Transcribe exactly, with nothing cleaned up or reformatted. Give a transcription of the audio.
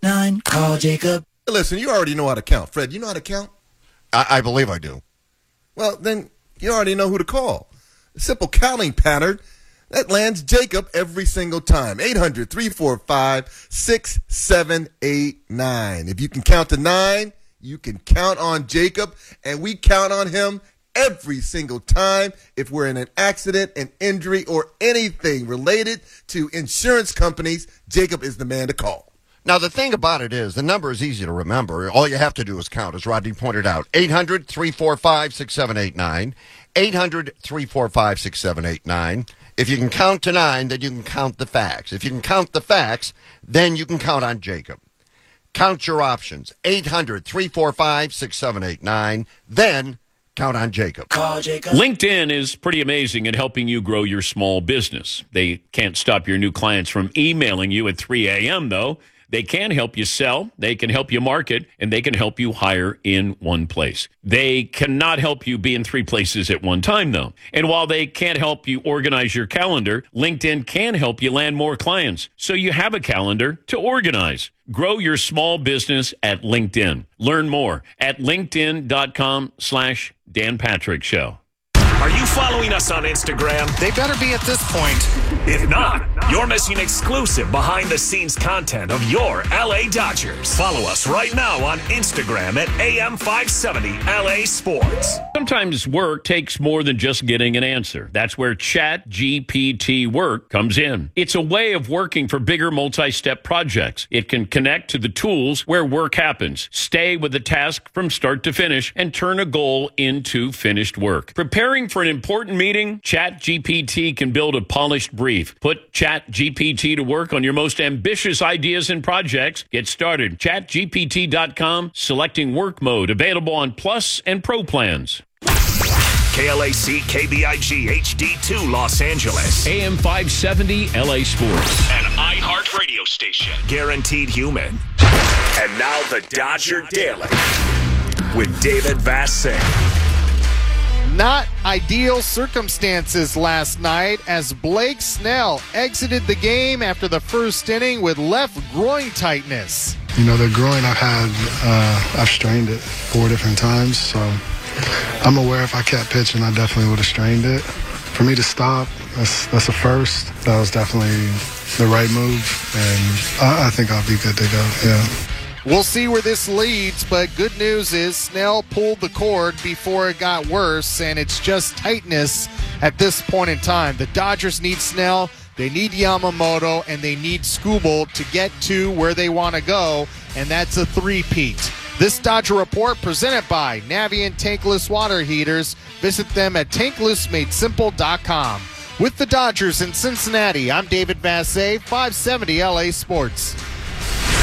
nine, call Jacob. Listen, you already know how to count. Fred, you know how to count? I, I believe I do. Well, then you already know who to call. A simple counting pattern that lands Jacob every single time. eight hundred, three four five, six seven eight nine. If you can count to nine, you can count on Jacob, and we count on him every single time. If we're in an accident, an injury, or anything related to insurance companies, Jacob is the man to call. Now, the thing about it is, the number is easy to remember. All you have to do is count, as Rodney pointed out. eight hundred, three four five, six seven eight nine. eight hundred, three four five, six seven eight nine. If you can count to nine, then you can count the facts. If you can count the facts, then you can count on Jacob. Count your options. eight hundred, three four five, six seven eight nine. Then count on Jacob. Call Jacob. LinkedIn is pretty amazing at helping you grow your small business. They can't stop your new clients from emailing you at three a.m., though. They can help you sell, they can help you market, and they can help you hire in one place. They cannot help you be in three places at one time, though. And while they can't help you organize your calendar, LinkedIn can help you land more clients, so you have a calendar to organize. Grow your small business at LinkedIn. Learn more at linkedin.com slash Dan Patrick Show. Are you following us on Instagram? They better be at this point. If not, you're missing exclusive behind-the-scenes content of your L A Dodgers. Follow us right now on Instagram at A M five seventy L A Sports. Sometimes work takes more than just getting an answer. That's where Chat G P T Work comes in. It's a way of working for bigger multi-step projects. It can connect to the tools where work happens, stay with the task from start to finish, and turn a goal into finished work. Preparing for an important meeting, Chat G P T can build a polished brief. Put Chat G P T to work on your most ambitious ideas and projects. Get started. chat G P T dot com, selecting work mode, available on Plus and Pro plans. K L A C K B I G H D two Los Angeles. A M five seventy L A Sports. An iHeart radio station. Guaranteed human. And now the Dodger Daily with David Vassegh. Not ideal circumstances last night as Blake Snell exited the game after the first inning with left groin tightness. You know, the groin I've had, uh, I've strained it four different times, so I'm aware if I kept pitching, I definitely would have strained it. For me to stop, that's, that's a first. That was definitely the right move, and I, I think I'll be good to go, yeah. We'll see where this leads, but good news is Snell pulled the cord before it got worse, and it's just tightness at this point in time. The Dodgers need Snell, they need Yamamoto, and they need Skubal to get to where they want to go, and that's a three-peat. This Dodger Report presented by Navien Tankless Water Heaters. Visit them at tankless made simple dot com. With the Dodgers in Cincinnati, I'm David Vassegh, five seventy L A Sports.